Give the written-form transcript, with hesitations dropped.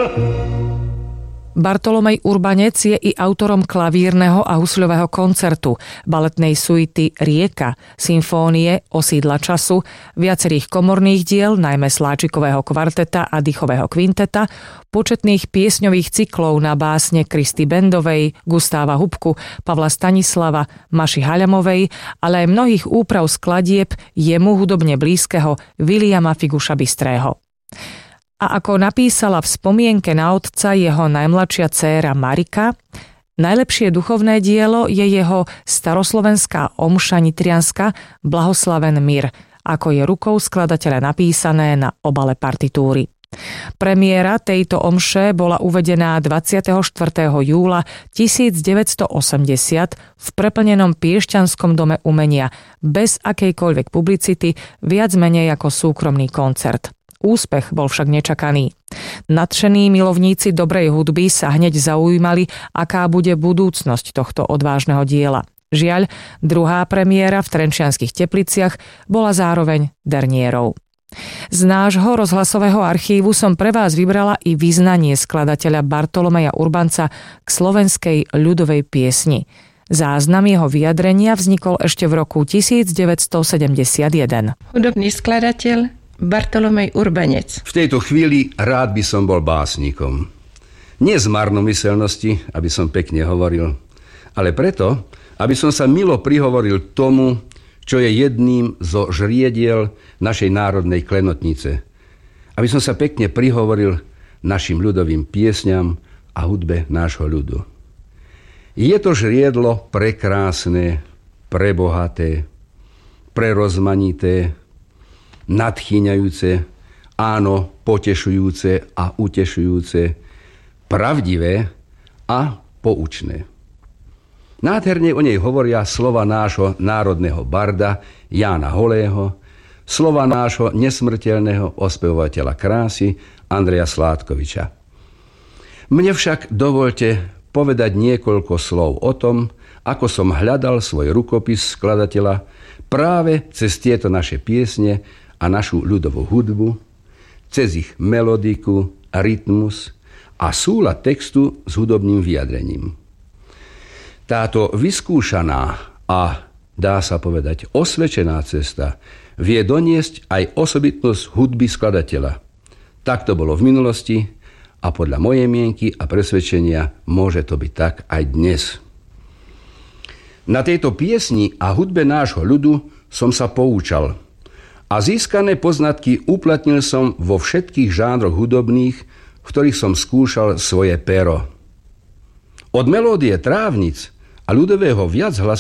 Bartolomej Urbanec je i autorom klavírneho a husľového koncertu, baletnej suity Rieka, symfónie Osídla času, viacerých komorných diel, najmä Sláčikového kvarteta a Dychového kvinteta, početných piesňových cyklov na básne Kristy Bendovej, Gustáva Hubku, Pavla Stanislava, Maši Haľamovej, ale aj mnohých úprav skladieb jemu hudobne blízkeho Viliama Figuša Bystrého. A ako napísala v spomienke na otca jeho najmladšia dcéra Marika, najlepšie duchovné dielo je jeho staroslovenská omša nitrianska Blahoslaven Mir, ako je rukou skladateľa napísané na obale partitúry. Premiéra tejto omše bola uvedená 24. júla 1980 v preplnenom Piešťanskom dome umenia bez akejkoľvek publicity, viac menej ako súkromný koncert. Úspech bol však nečakaný. Nadšení milovníci dobrej hudby sa hneď zaujímali, aká bude budúcnosť tohto odvážneho diela. Žiaľ, druhá premiéra v Trenčianskych Tepliciach bola zároveň derniérou. Z nášho rozhlasového archívu som pre vás vybrala i vyznanie skladateľa Bartolomeja Urbanca k slovenskej ľudovej piesni. Záznam jeho vyjadrenia vznikol ešte v roku 1971. Hudobný skladateľ Bartolomej Urbanec. V tejto chvíli rád by som bol básnikom. Nie z marnomyselnosti, aby som pekne hovoril, ale preto, aby som sa milo prihovoril tomu, čo je jedným zo žriediel našej národnej klenotnice. Aby som sa pekne prihovoril našim ľudovým piesňam a hudbe nášho ľudu. Je to žriedlo prekrásne, prebohaté, prerozmanité, nadchýňajúce, áno, potešujúce a utešujúce, pravdivé a poučné. Nádherne o nej hovoria slova nášho národného barda Jána Holého, slova nášho nesmrteľného ospevovateľa krásy Andreja Sládkoviča. Mne však dovoľte povedať niekoľko slov o tom, ako som hľadal svoj rukopis skladateľa práve cez tieto naše piesne a našu ľudovú hudbu, cez ich melodiku, rytmus a súlad textu s hudobným vyjadrením. Táto vyskúšaná a, dá sa povedať, osvedčená cesta vie doniesť aj osobitnosť hudby skladateľa. Tak to bolo v minulosti a podľa mojej mienky a presvedčenia môže to byť tak aj dnes. Na tejto piesni a hudbe nášho ľudu som sa poučal a získané poznatky uplatnil som vo všetkých žánroch hudobných, v ktorých som skúšal svoje pero. Od melódie trávnic a ľudového viachlasového